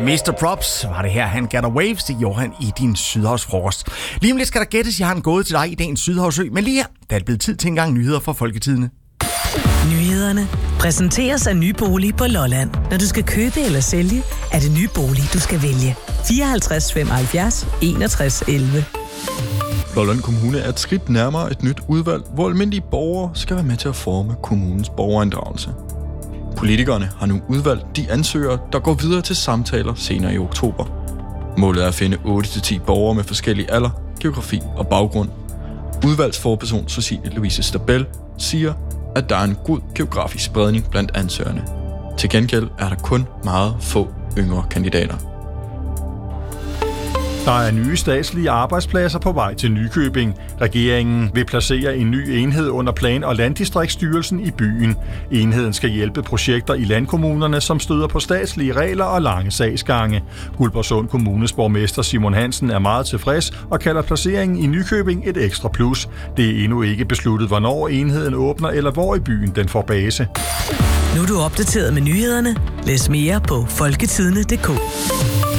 Mr. Props var det her, han gav dig waves, det gjorde han i din Sydhavsfrokost. Lige om lidt skal der gættes, jeg har en gåde til dig i dagens Sydhavsø, men lige her, der er det blevet tid til en gang nyheder fra Folketidene. Nyhederne præsenteres af Ny Bolig på Lolland. Når du skal købe eller sælge, er det Ny Bolig, du skal vælge. 54 75 61 11. Lolland Kommune er et skridt nærmere et nyt udvalg, hvor almindelige borgere skal være med til at forme kommunens borgerinddragelse. Politikerne har nu udvalgt de ansøgere, der går videre til samtaler senere i oktober. Målet er at finde 8-10 borgere med forskellige alder, geografi og baggrund. Udvalgsforperson Cecilie Louise Stabell siger, at der er en god geografisk spredning blandt ansøgerne. Til gengæld er der kun meget få yngre kandidater. Der er nye statslige arbejdspladser på vej til Nykøbing. Regeringen vil placere en ny enhed under Plan- og Landdistriktsstyrelsen i byen. Enheden skal hjælpe projekter i landkommunerne, som støder på statslige regler og lange sagsgange. Guldborgsund Kommunes borgmester Simon Hansen er meget tilfreds og kalder placeringen i Nykøbing et ekstra plus. Det er endnu ikke besluttet, hvornår enheden åbner eller hvor i byen den får base. Nu er du opdateret med nyhederne. Læs mere på folketidene.dk.